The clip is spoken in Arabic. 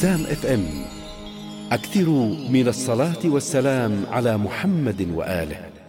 ميزان اف ام. أكثروا من الصلاة والسلام على محمد وآله.